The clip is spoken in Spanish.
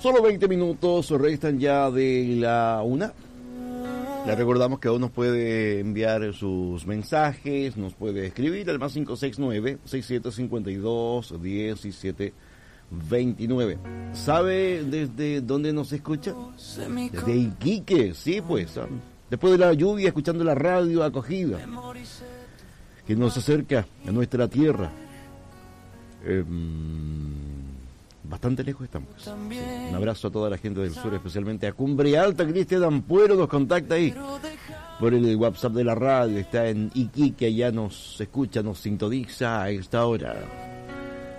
Solo 20 minutos restan ya de la una. Le recordamos que aún nos puede enviar sus mensajes, nos puede escribir al más 569-6752-1729. ¿Sabe desde dónde nos escucha? Desde Iquique, sí, pues. Después de la lluvia, escuchando la radio acogida, que nos acerca a nuestra tierra. Bastante lejos estamos. Sí. Un abrazo a toda la gente del sur, especialmente a Cumbre Alta. Cristian Ampuero nos contacta ahí por el WhatsApp de la radio. Está en Iquique, allá nos escucha, nos sintoniza a esta hora.